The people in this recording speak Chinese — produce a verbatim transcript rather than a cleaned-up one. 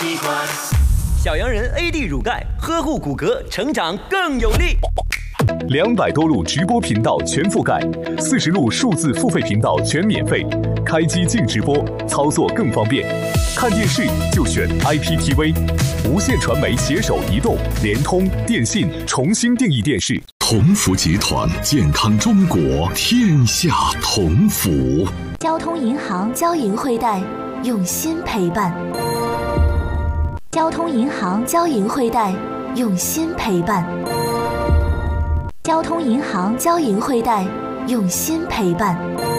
习惯。 小羊人 A D 乳钙，呵护骨骼，成长更有力。 两百多路直播频道全覆盖，四十路数字付费频道全免费，开机静直播，操作更方便。看电视就选 I P T V， 无线传媒携手移动、联通、电信重新定义电视。 同福集团，健康中国，天下同福。 交通银行交银汇贷，用心陪伴。交通银行交银汇贷，用心陪伴。交通银行交银汇贷，用心陪伴。